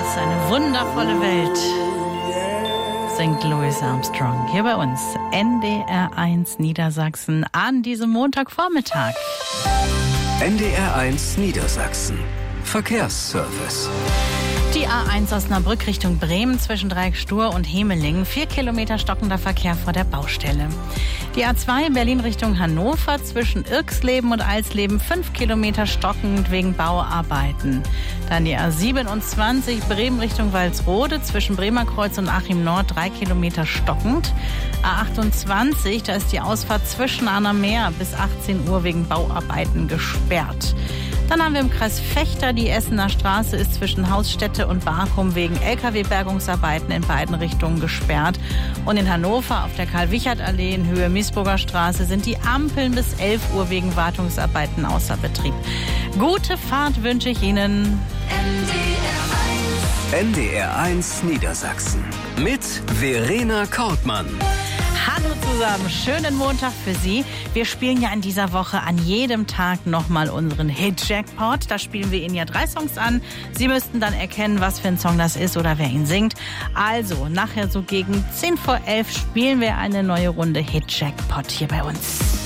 eine wundervolle Welt, singt Louis Armstrong hier bei uns, NDR1 Niedersachsen, an diesem Montagvormittag. NDR1 Niedersachsen. Verkehrsservice. Die A1 Osnabrück Richtung Bremen zwischen Dreieckstuhr und Hemelingen. 4 Kilometer stockender Verkehr vor der Baustelle. Die A2 Berlin Richtung Hannover zwischen Irxleben und Alsleben. 5 Kilometer stockend wegen Bauarbeiten. Dann die A27 Bremen Richtung Walsrode zwischen Bremerkreuz und Achim Nord. 3 Kilometer stockend. A28, da ist die Ausfahrt zwischen Annameer bis 18 Uhr wegen Bauarbeiten gesperrt. Dann haben wir im Kreis Vechta die Essener Straße ist zwischen Hausstätte und Barkum wegen Lkw-Bergungsarbeiten in beiden Richtungen gesperrt. Und in Hannover auf der Karl-Wichert-Allee in Höhe Miesburger Straße sind die Ampeln bis 11 Uhr wegen Wartungsarbeiten außer Betrieb. Gute Fahrt wünsche ich Ihnen. NDR1 Niedersachsen mit Verena Kortmann. Hallo zusammen, schönen Montag für Sie. Wir spielen ja in dieser Woche an jedem Tag nochmal unseren Hit-Jackpot. Da spielen wir Ihnen ja 3 Songs an. Sie müssten dann erkennen, was für ein Song das ist oder wer ihn singt. Also, nachher so gegen 10 vor 11 spielen wir eine neue Runde Hit-Jackpot hier bei uns.